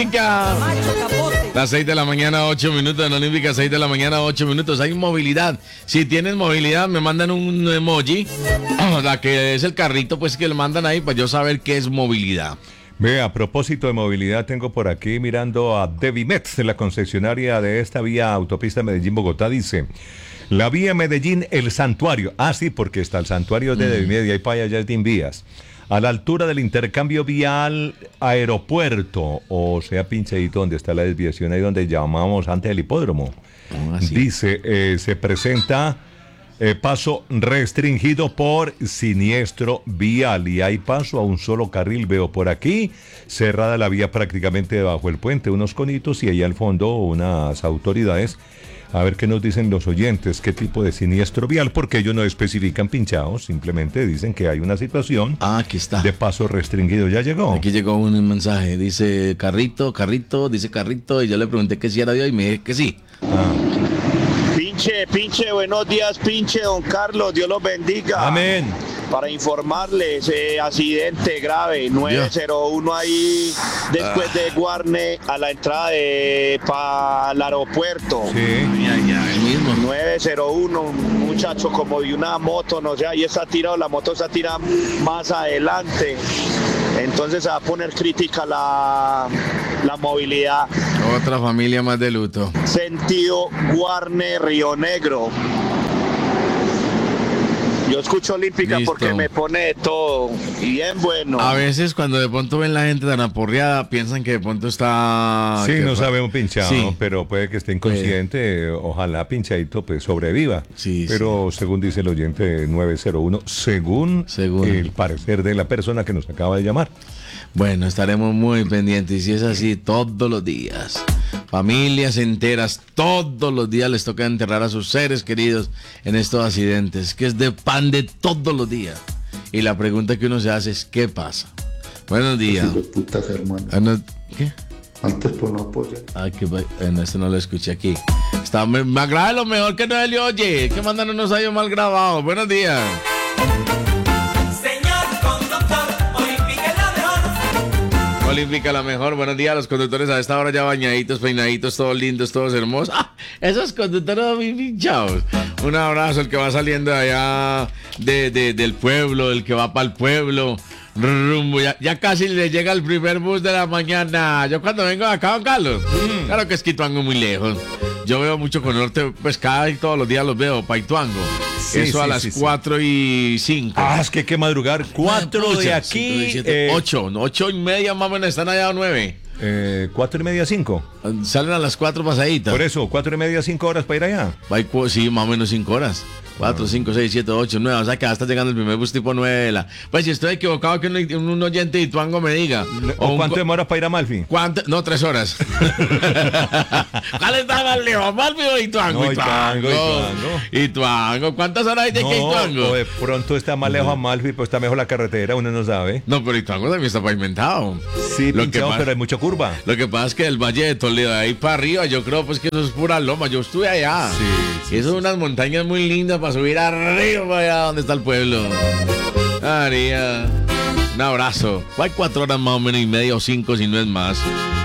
Olímpica. Macho, capote. Las 6 de la mañana, 8 minutos en Olímpica, 6 de la mañana, 8 minutos. Hay movilidad. Si tienes movilidad, me mandan un emoji. La que es el carrito, pues que le mandan ahí para yo saber qué es movilidad. Ve, a propósito de movilidad, tengo por aquí mirando a Devimet, la concesionaria de esta vía autopista Medellín-Bogotá, dice: la vía Medellín, el santuario. Ah, sí, porque está el santuario de Devimet y ahí para allá es de Invías. A la altura del intercambio vial aeropuerto, o sea, pinchadito donde está la desviación, ahí donde llamamos antes el hipódromo. Dice, se presenta paso restringido por siniestro vial y hay paso a un solo carril. Veo por aquí cerrada la vía prácticamente debajo del puente, unos conitos y ahí al fondo unas autoridades. A ver qué nos dicen los oyentes, qué tipo de siniestro vial, porque ellos no especifican pinchados, simplemente dicen que hay una situación aquí está. De paso restringido. ¿Ya llegó? Aquí llegó un mensaje, dice carrito, dice carrito, y yo le pregunté que si era Dios y me dije que sí. Pinche, buenos días, pinche, don Carlos, Dios los bendiga. Amén. Para informarles, accidente grave, 901 ahí, después de Guarne, a la entrada para el aeropuerto. Sí. El mismo. 901, un muchacho como de una moto, no sé, ahí está tirado, la moto está tirada más adelante. Entonces se va a poner crítica la movilidad. Otra familia más de luto. Sentido Guarne, Río Negro. Yo escucho Olímpica. Listo. Porque me pone de todo. Y bien bueno. A veces cuando de pronto ven la gente tan aporreada, piensan que de pronto está... Sí, que no sabemos pinchado, sí. pero puede que esté inconsciente, ojalá pinchadito pues sobreviva. Sí, pero según dice el oyente 901, según el parecer de la persona que nos acaba de llamar. Bueno, estaremos muy pendientes y si es así todos los días. Familias enteras, todos los días les toca enterrar a sus seres queridos en estos accidentes, que es de pan de todos los días. Y la pregunta que uno se hace es, ¿qué pasa? Buenos días. Putas, hermano. ¿Qué? Antes por no apoyar. En este no lo escuché aquí. Me agrada lo mejor que no se le oye. Que mandan unos audios mal grabados. Buenos días. Olímpica la mejor, buenos días a los conductores a esta hora ya bañaditos, peinaditos, todos lindos, todos hermosos. Esos conductores muy pinchados. Un abrazo al que va saliendo de allá del pueblo, el que va para el pueblo. Rumbo, ya casi le llega el primer bus de la mañana. Yo cuando vengo acá, Don Carlos, claro que es Quituango muy lejos. Yo veo mucho con norte, pues cada y todos los días los veo, Paituango. Sí, eso a las 4:05. Es que hay que madrugar. 4 de aquí. 8:30 más o menos, están allá a 9. 4:30, 5. Salen a las 4 pasaditas. Por eso, 4:30, 5 horas para ir allá. Sí, más o menos 5 horas. 4, 5, 6, 7, 8, 9. O sea que hasta llegando el primer bus tipo 9 de la. Pues si estoy equivocado, que un oyente de Ituango me diga. ¿O cuánto demora para ir a Malfi? No, 3 horas. ¿Cuál está más lejos? ¿Malfi o Ituango? No, Ituango. ¿Cuántas horas hay de que Ituango? O de pronto está más lejos a Malfi, pues está mejor la carretera, uno no sabe. No, pero Ituango también está pavimentado. Sí, pinchado, pero hay mucha curva. Lo que pasa es que el Valle de Toledo, de ahí para arriba, yo creo pues que eso es pura loma. Yo estuve allá. Sí, eso son unas montañas muy lindas para subir arriba, para allá donde está el pueblo. María, un abrazo. Hay 4 horas más o menos y media o 5 si no es más.